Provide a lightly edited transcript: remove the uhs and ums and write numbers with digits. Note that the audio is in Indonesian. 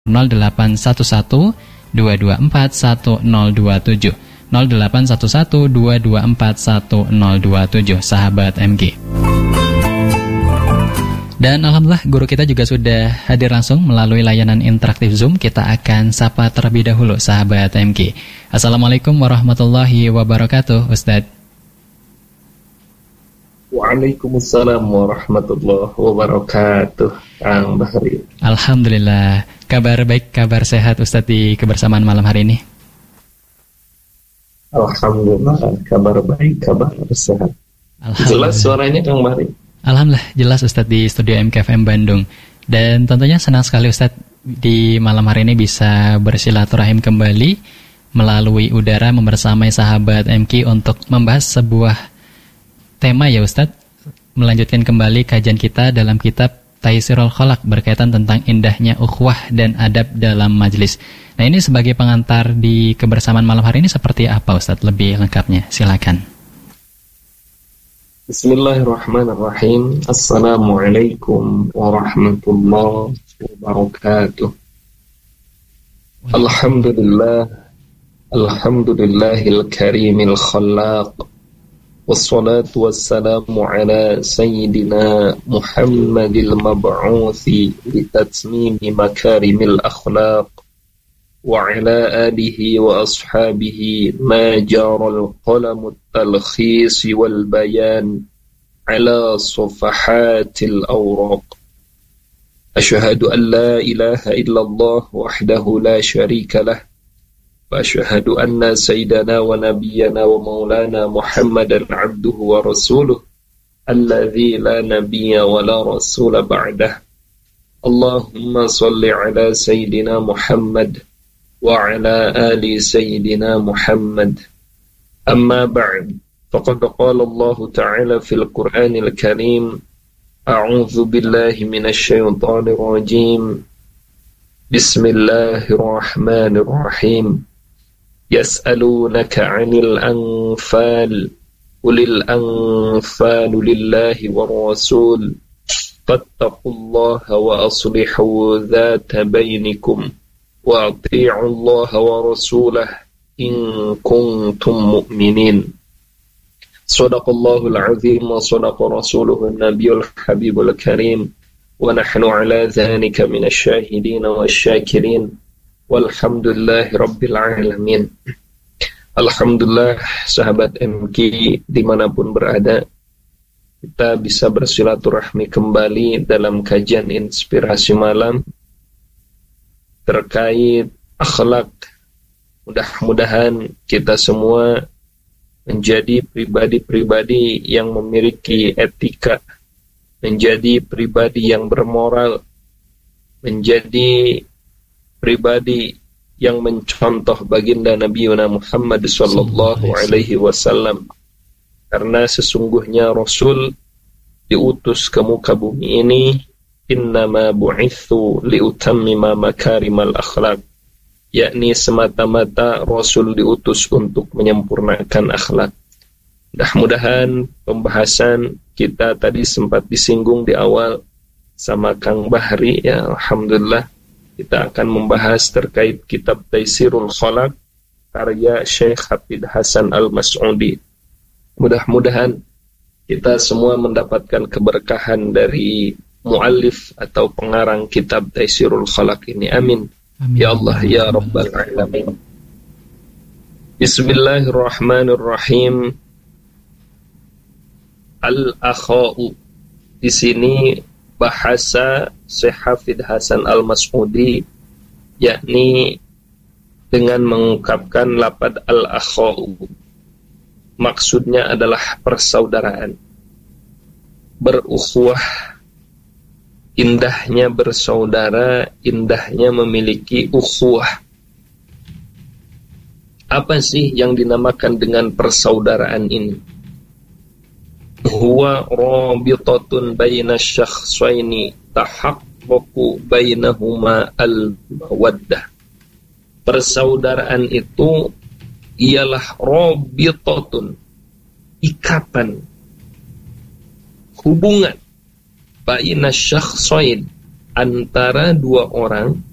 0811 224 1027 0811 224 1027 sahabat MG. Dan alhamdulillah guru kita juga sudah hadir langsung melalui layanan interaktif Zoom. Kita akan sapa terlebih dahulu sahabat MG. Assalamualaikum warahmatullahi wabarakatuh Ustadz. Waalaikumsalam warahmatullahi wabarakatuh Kang Bahri. Alhamdulillah, kabar baik, kabar sehat Ustadz di kebersamaan malam hari ini. Alhamdulillah, kabar baik, kabar sehat. Jelas suaranya Kang Bahri? Alhamdulillah, jelas Ustadz di studio MKFM Bandung. Dan tentunya senang sekali Ustadz di malam hari ini bisa bersilaturahim kembali melalui udara membersamai sahabat MK untuk membahas sebuah tema ya Ustadz, melanjutkan kembali kajian kita dalam kitab Taysirul Khalaq berkaitan tentang indahnya ukhuwah dan adab dalam majlis. Nah ini sebagai pengantar di kebersamaan malam hari ini seperti apa Ustadz lebih lengkapnya? Silakan. Bismillahirrahmanirrahim. Assalamualaikum warahmatullahi wabarakatuh. Alhamdulillah, alhamdulillahil karimil khallaq. Wassalatu wassalamu ala sayyidina Muhammadil mab'uthi litatmimi makarimil akhlaq wa ala alihi wa ashabihi ma jaral qalamut talkhis wal bayan ala safahatil awraq. Ashhadu an la ilaha illallah wahdahu la sharika lah wa ashhadu anna sayyidana wa nabiyyana wa maulana Muhammadan abduhu wa rasuluh alladzi la nabiyya wa la rasula ba'dah. Allahumma salli ala sayyidina Muhammad wa ala ali sayyidina Muhammad. Amma ba'd, faqad qala Allah ta'ala fil Qur'anil Karim, a'udzu billahi minasy syaithanir rajim. Bismillahirrahmanirrahim. Yas'alunaka 'anil anfal, qulil anfalu lillahi war rasul, fattaqullaha wa aslihu dzata bainikum wa ati'u Allah wa rasulahu in kuntum mu'minin. Shadaqallahul azim wa shadaqa rasuluhu nabiyul habibul karim wa nahnu ala dzalika minasy syahidin wasyakirin walhamdulillahi rabbil alamin. Alhamdulillah sahabat MK dimanapun berada, kita bisa bersilaturahmi kembali dalam kajian inspirasi malam terkait akhlak. Mudah-mudahan kita semua menjadi pribadi-pribadi yang memiliki etika, menjadi pribadi yang bermoral, menjadi pribadi yang mencontoh baginda Nabi Muhammad sallallahu alaihi wasallam. Karena sesungguhnya Rasul diutus ke muka bumi ini, innama bu'itsu liutammima makarimal akhlak, yakni semata-mata Rasul diutus untuk menyempurnakan akhlak. Mudah-mudahan pembahasan kita tadi sempat disinggung di awal sama Kang Bahri ya, alhamdulillah kita akan membahas terkait kitab Taysirul Khalaq karya Syekh Hafidh Hasan Al-Mas'udi. Mudah-mudahan kita semua mendapatkan keberkahan dari muallif atau pengarang kitab Taysirul Khalaq ini. Amin. Amin. Ya Allah ya Rabbal Alamin. Bismillahirrahmanirrahim. Al-akha'u. Di sini bahasa Syekh Hafidh Hasan Al-Mas'udi, yakni dengan mengungkapkan lafaz al-akha'u. Maksudnya adalah persaudaraan, berukhuwah, indahnya bersaudara, indahnya memiliki ukhuwah. Apa sih yang dinamakan dengan persaudaraan ini? Huwa rabitatun baina syakhsaini tahaqqaqu bainahuma al-mawaddah. Persaudaraan itu ialah rabitatun, ikatan, hubungan baina syakhsain, antara dua orang